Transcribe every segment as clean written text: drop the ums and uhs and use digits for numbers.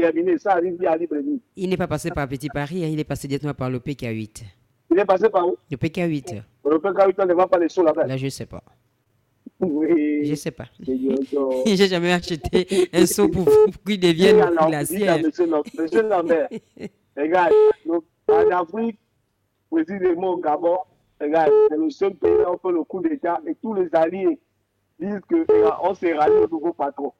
terminé. Ça arrive à Libreville. Il n'est pas passé par Petit Paris, hein, il est passé directement par le PK8. Il est passé par où? Le PK8. Le PK8, on ne vend pas les sous là-bas. Là, je ne sais pas. Oui. Je ne sais pas. J'ai jamais acheté un seau pour qu'il devienne glaciaire. Monsieur Lambert, regarde, en Afrique, précisément au Gabon, regarde, c'est le seul pays où on fait le coup d'État et tous les alliés disent qu'on s'est rallié au nouveau patron.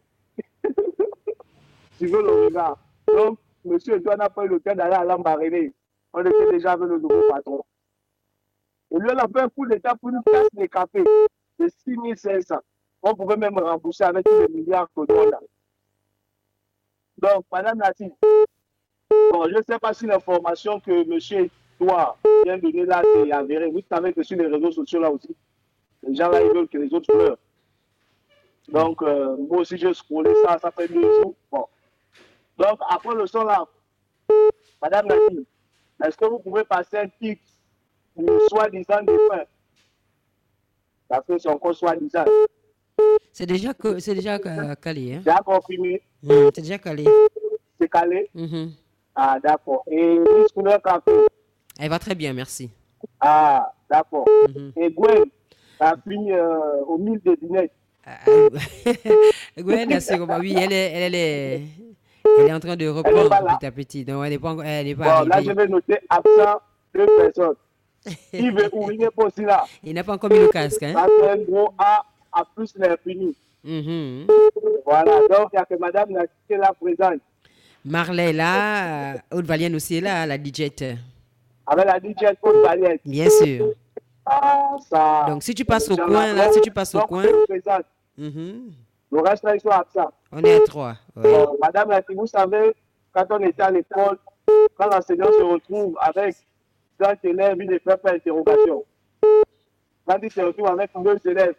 Tu veux le regard. Donc, monsieur Edouard n'a pas eu le temps d'aller à l'embarrainer. On était déjà avec le nouveau patron. Et lui, on a fait un coup d'État pour une tasse de café de 6500. On pouvait même rembourser avec tous les milliards que l'on a. Donc, madame Nati, bon, je ne sais pas si l'information que monsieur Edouard vient de donner là, c'est avérée. Vous savez que sur les réseaux sociaux là aussi, les gens là, ils veulent que les autres pleurent. Donc, moi aussi, j'ai scrollé ça, ça fait 2 jours. Bon. Donc, après le son là, madame Nati, est-ce que vous pouvez passer un titre du soi-disant défunt? Parce que c'est encore soi-disant. C'est déjà calé. Hein? J'ai confirmé. C'est déjà calé. C'est calé. Mm-hmm. Ah, d'accord. Et Miss Couleur Café? Elle va très bien, merci. Ah, d'accord. Mm-hmm. Et Gwen, a fini au 1000 de Dinette. Gwen, oui, elle est en train de reprendre petit à petit. Donc, elle n'est pas bon, là, je vais noter absent 2 personnes. Il veut où il n'est pas aussi là. Il n'a pas encore mis le casque. Hein? Ça fait un gros A à plus l'infini. Mm-hmm. Voilà, donc il n'y a que madame qui est là présente. Marley est là, Haute Valienne aussi est là, la DJ. Avec la DJ Haute Valienne. Bien sûr. Ah, ça. Donc si tu passes au coin, là, si tu passes au coin. Le reste là, ils sont absents. On est à 3. Ouais. Bon, madame Nati, vous savez, quand on était à l'école, quand l'enseignant se retrouve avec 5 élèves, il ne fait pas interrogation. Quand il se retrouve avec 2 élèves,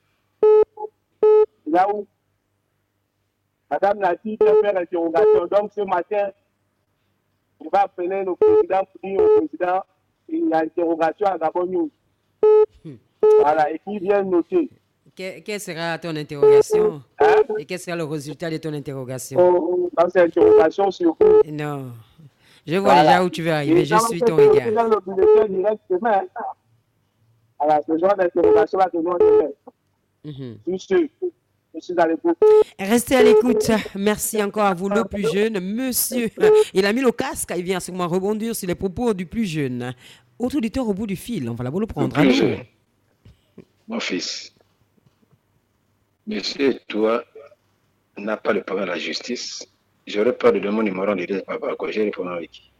là où madame Nati peut faire interrogation. Donc ce matin, on va appeler le président pour dire au président il y a interrogation à Gabon News. Voilà, et qui vient noter. Quelle sera ton interrogation? Hein? Et quel sera le résultat de ton interrogation? Dans cette interrogation sur vous. Non. Je vois déjà où tu veux arriver. Je suis ton regard. Dans le bulletin direct demain. Voilà, ce genre d'interrogation là que nous on fait. Je suis à l'écoute. Restez à l'écoute. Merci encore à vous, le plus jeune. Monsieur, il a mis le casque. Il vient sûrement rebondir sur les propos du plus jeune. Autre auditeur au bout du fil. On va d'abord le prendre. Le plus jeune. Mon fils. Monsieur, toi, n'a pas le pouvoir de la justice. J'aurais peur de donner mon numéro de dire papa, quoi, j'ai répondu avec qui.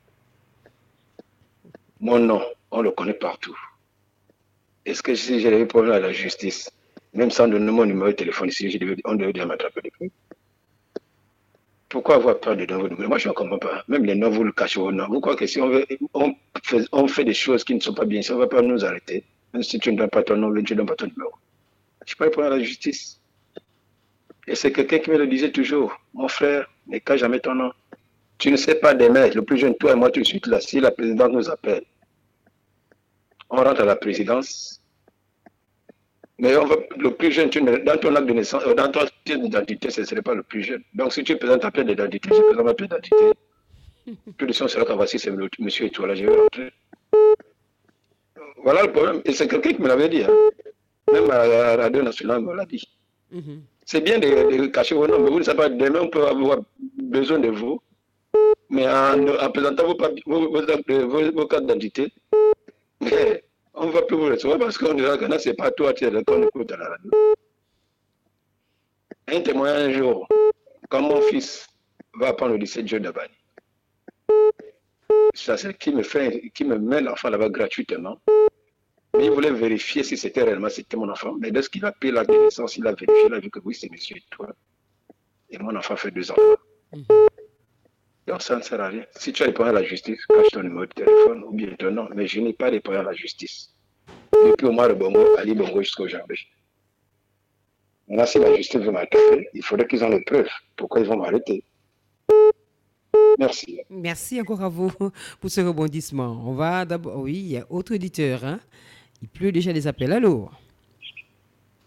Mon nom, on le connaît partout. Est-ce que si j'ai des problèmes à la justice, même sans donner mon numéro de téléphone ici, on devait déjà m'attraper depuis? Pourquoi avoir peur de donner votre numéro? Moi, je ne comprends pas. Même les noms, vous le cachez au nom. Vous croyez que si on fait des choses qui ne sont pas bien, si on ne va pas nous arrêter, même si tu ne donnes pas ton nom, tu ne donnes pas ton numéro. Je ne suis pas pour la justice. Et c'est quelqu'un qui me le disait toujours. Mon frère, ne cache jamais ton nom. Tu ne sais pas d'aimer. Le plus jeune, toi et moi, tout de suite, là, si la présidente nous appelle, on rentre à la présidence. Mais le plus jeune, dans ton acte de naissance, dans ton pièce d'identité, ce ne serait pas le plus jeune. Donc, si tu présentes ta pièce d'identité, je présente ma pièce d'identité. Plus de son sera qu'à voici, c'est le monsieur et toi, là, je vais rentrer. Voilà le problème. Et c'est quelqu'un qui me l'avait dit. Hein. Même à la radio nationale, on me l'a dit. C'est bien de cacher vos noms, mais vous ne savez pas, demain, on peut avoir besoin de vous. Mais en présentant vos cartes d'identité, on ne va plus vous recevoir parce qu'on dira que non, ce n'est pas toi qu'on écoute à la radio. Un témoignage un jour, quand mon fils va apprendre le 17 juin de Bani, ça c'est qui me met l'enfant là-bas gratuitement. Mais il voulait vérifier si c'était réellement mon enfant. Mais lorsqu'il a pris l'acte de naissance, il a vérifié, il a vu que oui, c'est monsieur et toi. Et mon enfant fait 2 enfants. Donc ça ne sert à rien. Si tu as répondu à la justice, cache ton numéro de téléphone ou bien ton nom. Mais je n'ai pas répondu à la justice. Depuis au mois de Bongo, Ali Bongo jusqu'aujourd'hui. Maintenant, si la justice veut m'arrêter, il faudrait qu'ils aient les preuves. Pourquoi ils vont m'arrêter? Merci. Merci encore à vous pour ce rebondissement. On va d'abord... Oui, il y a autre auditeur. Hein? Il pleut déjà les appels. Allô?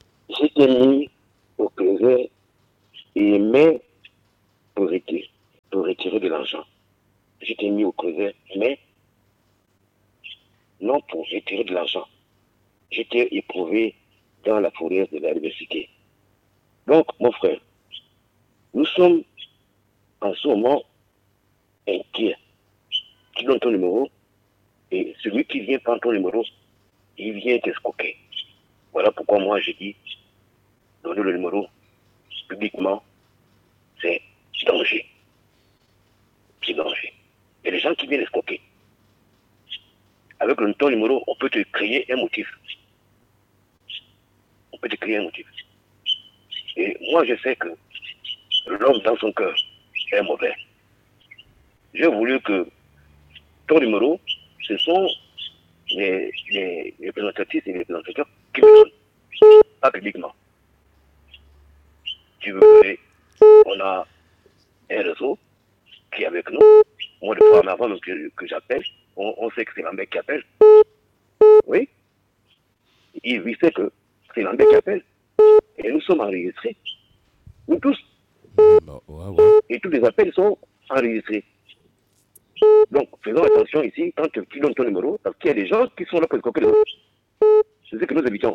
J'étais mis au privé et aimé pour été. l'argent. J'étais mis au creuset, mais non pour retirer de l'argent. J'étais éprouvé dans la fourrière de l'adversité. Donc, mon frère, nous sommes en ce moment inquiets. Tu donnes ton numéro et celui qui vient prendre ton numéro, il vient t'escroquer. Voilà pourquoi moi j'ai dit, donner le numéro publiquement, c'est danger. C'est danger. Il y a des gens qui viennent escroquer. Avec ton numéro, on peut te créer un motif. On peut te créer un motif. Et moi, je sais que l'homme dans son cœur est mauvais. J'ai voulu que ton numéro, ce sont les représentatifs et les représentateurs qui me donnent. Pas publiquement. Tu veux que on a un réseau qui est avec nous. Moi, de fois, avant que j'appelle, on sait que c'est Lambert qui appelle. Oui. Il sait que c'est Lambert qui appelle. Et nous sommes enregistrés. Nous tous. Et tous les appels sont enregistrés. Donc, faisons attention ici, quand tu donnes ton numéro, parce qu'il y a des gens qui sont là pour escroquer les autres. C'est ce que nous habitons.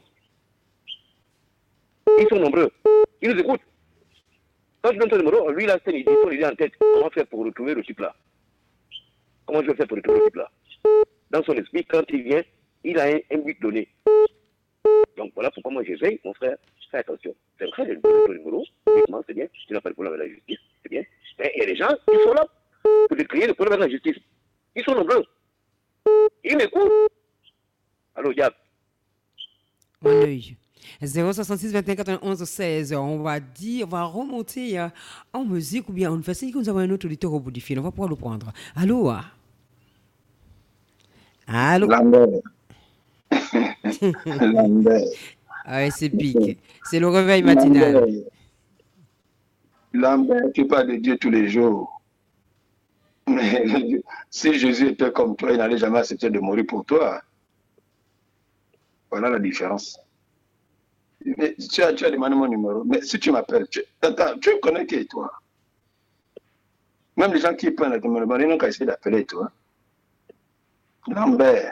Ils sont nombreux. Ils nous écoutent. Quand tu donnes ton numéro, lui, il a son idée en tête. Comment faire pour retrouver le type là? Comment je vais faire pour retrouver le type là? Dans son esprit, quand il vient, il a un but donné. Donc voilà pourquoi moi j'essaye, mon frère, fais attention. C'est vrai, le numéro, c'est bien, tu n'as pas de problème avec la justice, c'est bien. Mais il y a des gens qui sont là pour décrier le problème avec la justice. Ils sont nombreux. Ils m'écoutent. Allô, Diab. Mon œil. 066 21 91 16. On va remonter en musique ou bien on fait signe que nous avons un autre auditeur au bout du fil. On va pouvoir le prendre. Allô? Allô? Lambert. Lambert. Ah ouais, c'est pique. C'est le réveil matinal. Lambert, tu parles de Dieu tous les jours. Mais si Jésus était comme toi, il n'allait jamais accepter de mourir pour toi. Voilà la différence. Mais tu as demandé mon numéro. Mais si tu m'appelles, tu connais qui est toi. Même les gens qui prennent ton numéro, ils n'ont qu'à essayer d'appeler toi. Lambert,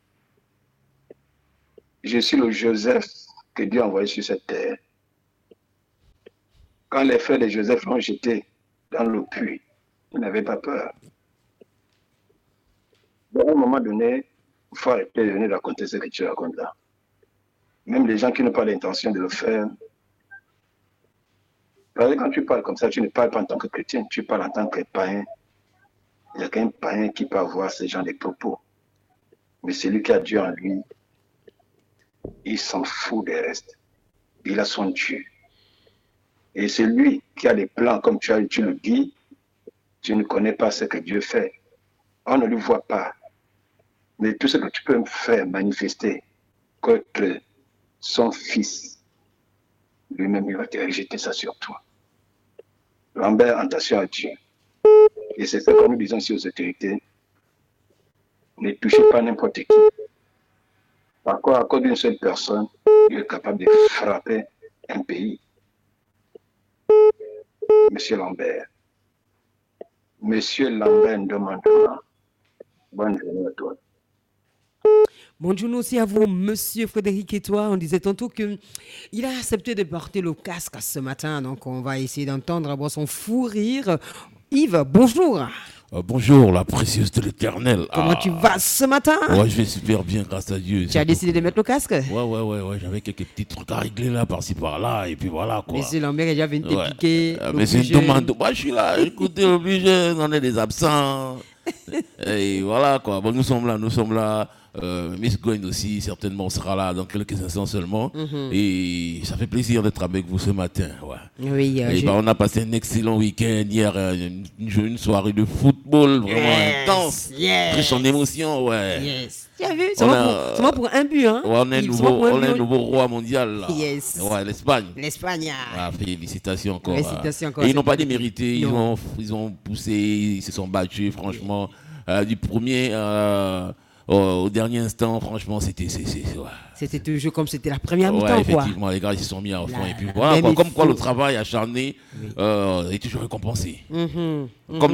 je suis le Joseph que Dieu a envoyé sur cette terre. Quand les frères de Joseph l'ont jeté dans le puits, ils n'avaient pas peur. À un moment donné, il faut arrêter de venir raconter ce que tu racontes là. Même les gens qui n'ont pas l'intention de le faire. Parce que quand tu parles comme ça, tu ne parles pas en tant que chrétien, tu parles en tant que païen. Il n'y a qu'un païen qui peut avoir ce genre de propos. Mais celui qui a Dieu en lui, il s'en fout des restes. Il a son Dieu. Et celui qui a des plans, comme tu le dis, tu ne connais pas ce que Dieu fait. On ne le voit pas. Mais tout ce que tu peux me faire manifester contre son fils, lui-même, il va te rejeter ça sur toi. Lambert, attention à Dieu. Et c'est ce que nous disons ici aux autorités. Ne touchez pas n'importe qui. Par contre, à cause d'une seule personne, il est capable de frapper un pays. Monsieur Lambert, Ndoma, bonne journée à toi. Bonjour aussi à vous, monsieur Frédéric et toi. On disait tantôt qu'il a accepté de porter le casque ce matin. Donc, on va essayer d'entendre son fou rire. Yves, bonjour. Bonjour, la précieuse de l'Éternel. Comment tu vas ce matin? Ouais, je vais super bien, grâce à Dieu. Tu as décidé de mettre le casque? Ouais. J'avais quelques petits trucs à régler là, par-ci, par-là, et puis voilà, quoi. Monsieur Lambert est déjà venu te piquer. Mais c'est une demande. Moi, je suis là, écoutez, obligé, on est des absents. Et voilà, quoi. Bon, nous sommes là. Miss Gwen aussi, certainement, sera là dans quelques instants seulement. Et ça fait plaisir d'être avec vous ce matin. Ouais. Oui, on a passé un excellent week-end hier, une soirée de football vraiment intense, riche en émotions. Ouais. Yes. Tu as vu, c'est pour un but. Hein? Ouais, on est un nouveau roi mondial. Là. Yes. Ouais, l'Espagne. Félicitations encore. Et ils n'ont pas démérité, ils ont poussé, ils se sont battus, franchement. Du premier au dernier instant, franchement, c'était toujours comme c'était la première mi-temps, quoi. Effectivement, les gars, ils se sont mis à fond. Et puis voilà, comme quoi le travail acharné est toujours récompensé. Comme